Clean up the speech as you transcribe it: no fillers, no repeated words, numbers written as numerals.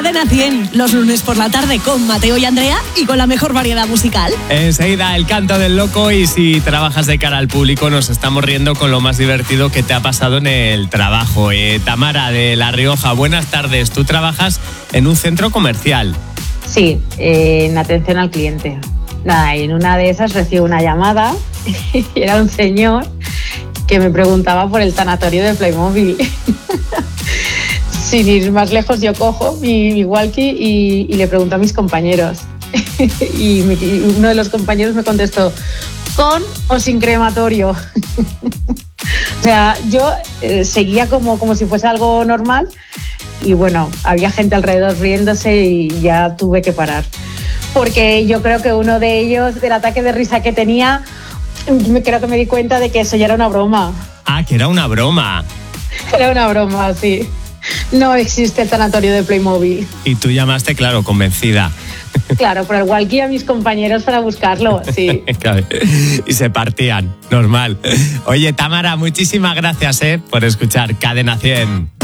Cadena 100, los lunes por la tarde con Mateo y Andrea y con la mejor variedad musical. Enseguida el canto del loco, y si trabajas de cara al público nos estamos riendo con lo más divertido que te ha pasado en el trabajo. Tamara de La Rioja, buenas tardes. Tú trabajas en un centro comercial. Sí, en atención al cliente. Nada, y en una de esas recibo una llamada y era un señor que me preguntaba por el tanatorio de Playmobil. Sin ir más lejos, yo cojo mi walkie y le pregunto a mis compañeros. Y uno de los compañeros me contestó, ¿con o sin crematorio? O sea, yo seguía como si fuese algo normal y bueno, había gente alrededor riéndose y ya tuve que parar. Porque yo creo que uno de ellos, del ataque de risa que tenía, creo que me di cuenta de que eso ya era una broma. Ah, que era una broma. Era una broma, sí. No existe el tanatorio de Playmobil. Y tú llamaste, claro, convencida. Claro, por el walkie a mis compañeros para buscarlo, sí. Claro. Y se partían, normal. Oye, Tamara, muchísimas gracias por escuchar Cadena 100.